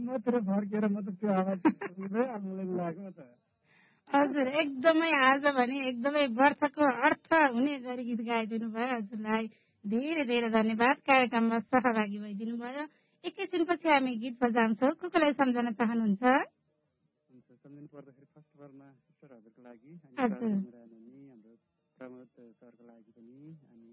मात्र फर्केर म त त्यो आवाज सुन्दै आउनुलाई लाग्यो त। हजुर एकदमै आज भने एकदमै वर्षको अर्थ हुने गरी गीत गाइदिनु भयो। हजुरलाई धेरै धेरै धन्यवाद कार्यक्रममा सहभागी भइदिनु भयो। एकैछिनपछि हामी गीत बजाउँछौँ। कसलाई सम्झन चाहनुहुन्छ? सम्झिनु पर्दाखेरि फर्स्ट बारमा सिस्टर हजुरको लागि हाम्रो प्रमोद सरको लागि पनि अनि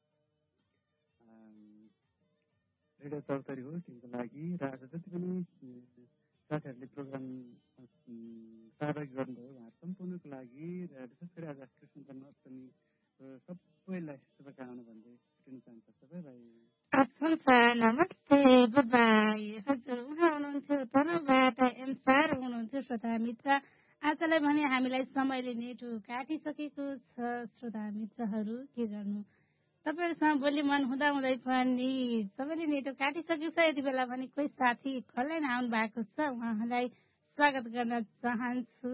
रेडियो चौतारी हो टिमको लागि र आज जति पनि साथीहरूले प्रोग्राम सहभागी गर्नुभयो उहाँहरू सम्पूर्णको लागि र विशेष गरी आज कृष्ण जन्माष्टमी सबैलाई शुभकामना भन्दै छुट्टिन चाहन्छ सबैलाई। हुन्छ नमस्ते बाई। हजुर उहाँ हुनुहुन्थ्यो तनबाट एमसार हुनुहुन्थ्यो श्रोता मित्र। आजलाई भने हामीलाई समयले नेटो काटिसकेको छ। श्रोता मित्रहरू के गर्नु, तपाईँहरूसँग बोली मन हुँदाहुँदै पनि सबैले नेटो काटिसकेको छ। यति बेला भने कोही साथी खलाइन आउनु भएको छ, उहाँलाई स्वागत गर्न चाहन्छु।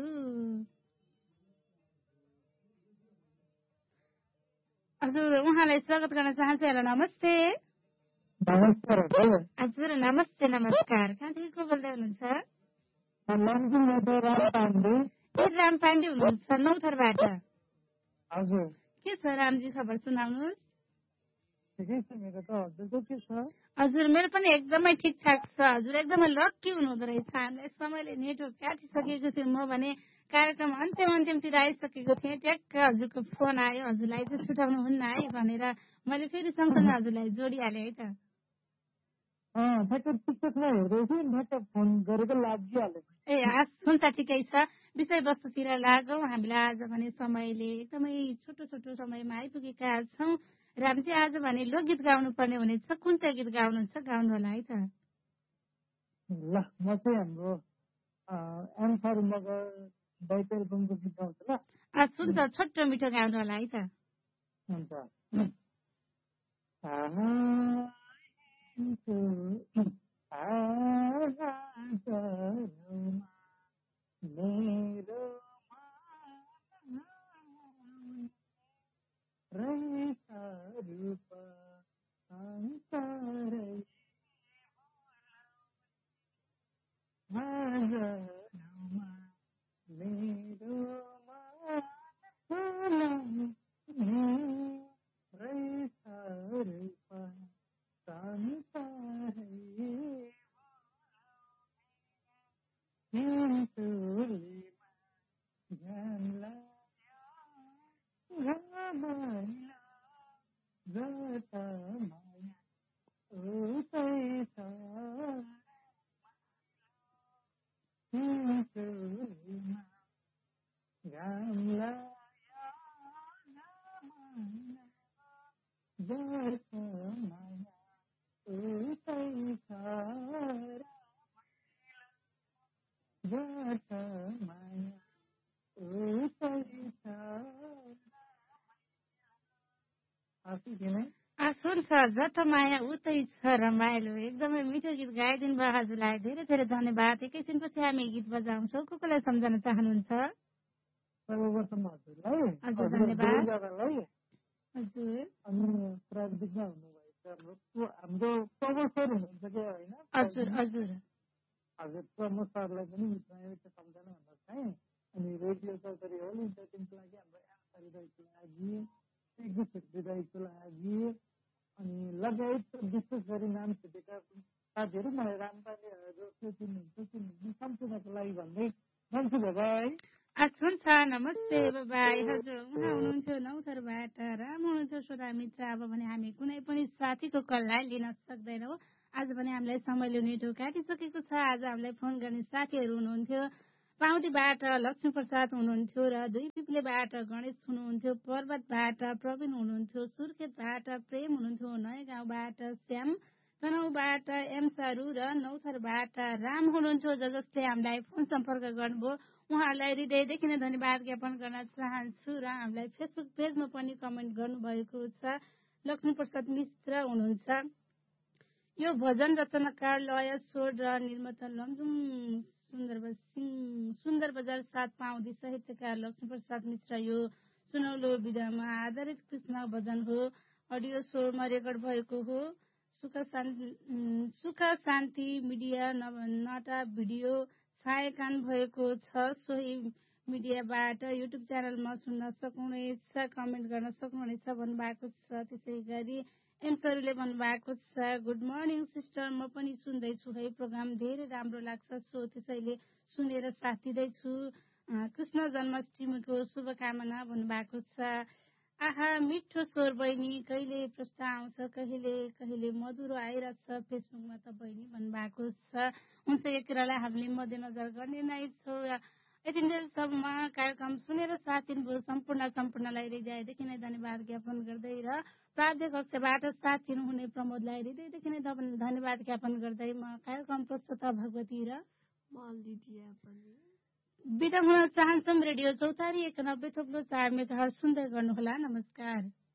हजुर उहाँलाई स्वागत गर्न चाहन्छु। हेलो नमस्ते। नमस्कार हजुर नमस्ते नमस्कार। कहाँदेखि को बोल्दै हुनुहुन्छ? राम पाण्डे हुनुहुन्छ नौथरबाट। हजुर के छ रामजी खबर सुनाउनुहोस्। ठिकै छ मेरो त, हजुरको के छ? हजुर मेरो पनि एकदमै ठिकठाक छ। हजुर एकदमै लक्की हुनुहुँदो रहेछ। हामीलाई समयले नेटवर्क काटिसकेको थियो। म भने कार्यक्रम अन्त्यतिर आइसकेको थिएँ। ट्याक्क हजुरको फोन आयो। हजुरलाई चाहिँ छुटाउनु हुन्न है भनेर मैले फेरि सँगसँगै हजुरलाई जोडिहालेँ है त। फोन गरेको लागिहाल्यो। ए हुन्छ ठिकै छ। विषयवस्तुतिर लागौँ। हामीलाई आज भने समयले एकदमै छोटो छोटो समयमा आइपुगेका छौँ। रामजी आज भने लोकगीत गाउनु पर्ने हुनेछ। कुन चाहिँ गीत गाउनुहुन्छ गाउनु होला है त। ल म चाहिँ हाम्रो एन्सर मगर दैतेलको गीत गाउँछु ल। हुन्छ छोटो मिठो गाउनु होला है त। हुन्छ। मेरो रूप संसारै मेरो हुन्छ जता माया उतै छ रमाइलो। एकदमै मिठो गीत गाइदिनु भयो। हजुरलाई धेरै धेरै धन्यवाद। एकैछिनपछि हामी गीत बजाउँछौँ। कसलाई सम्झन चाहनुहुन्छ? हजुर धन्यवाद। हजुर हाम्रो प्रमोद सर हुनुहुन्छ क्या होइन? हजुर हजुर हजुर प्रमोद सरलाई पनि सम्झना भन्न चाहे। अनि रेडियो चौतारी होल इन्टरटेनको लागि हाम्रो एमसारी दाइको लागि, दाइको लागि अनि लगायत विशेष गरी नाम छुटेका साथीहरू मलाई रामपाण्डेहरू चिन्नुहुन्छ सम्पूर्णको लागि भन्दै भन्छु भाइ। हुन्छ नमस्ते बाबाई। हजुर उहाँ हुनुहुन्थ्यो नौथरबाट राम हुनुहुन्थ्यो श्रोता मित्र। अब भने हामी कुनै पनि साथीको कललाई लिन सक्दैनौँ। आज भने हामीलाई समयले नेटो काटिसकेको छ। आज हामीलाई फोन गर्ने साथीहरू हुनुहुन्थ्यो पाउदीबाट लक्ष्मी प्रसाद हुनुहुन्थ्यो र दुई पिप्लेबाट गणेश हुनुहुन्थ्यो, पर्वतबाट प्रवीण हुनुहुन्थ्यो, सुर्खेतबाट प्रेम हुनुहुन्थ्यो, नयाँ गाउँबाट श्याम, तनहुबाट एमसारू र नौथरबाट राम हुनुहुन्थ्यो। जसले हामीलाई फोन सम्पर्क गर्नुभयो उहाँहरूलाई हृदयदेखि नै धन्यवाद ज्ञापन गर्न चाहन्छु र हामीलाई फेसबुक पेजमा पनि कमेन्ट गर्नुभएको छ। लक्ष्मी प्रसाद मिश्र हुनुहुन्छ। यो भजन रचनाकार लय स्वर र निर्माता लमजुङ सुन्दर बजार 7 पाउँदी साहित्यकार लक्ष्मी प्रसाद मिश्र। यो सुनौलो विधामा आधारित कृष्ण भजन हो। अडियो स्वरमा रेकर्ड भएको हो। सुख शान्ति मिडिया नटा भिडियो छायाङ्कन भएको छ। सोही मिडियाबाट युट्युब च्यानलमा सुन्न सक्नुहुनेछ, कमेन्ट गर्न सक्नुहुनेछ भन्नुभएको छ। त्यसै गरी एमसहरूले भन्नुभएको छ, गुड मर्निङ सिस्टर, म पनि सुन्दैछु है, प्रोग्राम धेरै राम्रो लाग्छ, सो त्यसैले सुनेर साथ दिँदैछु। कृष्ण जन्माष्टमीको शुभकामना भन्नुभएको छ। आहा मिठो स्वर बहिनी, कहिले प्रश्न आउँछ, कहिले कहिले मधुरो आइरहेछ फेसबुकमा त बहिनी भन्नुभएको छ। हुन्छ, यो कुरालाई हामीले मध्यनजर गर्ने नै छौँ। यति बेरसम्म कार्यक्रम सुनेर साथ दिनुभयो सम्पूर्णलाई हृदयदेखि नै धन्यवाद ज्ञापन गर्दै र प्राध्य कक्षबाट साथ दिनुहुने प्रमोदलाई हृदयदेखि नै धन्यवाद ज्ञापन गर्दै म कार्यक्रम प्रस्तुता भगवती र बिदा हुन चाहन्छौँ। रेडियो चौतारी 91.4 मेगाहर्ज सुन्दै गर्नुहोला। नमस्कार।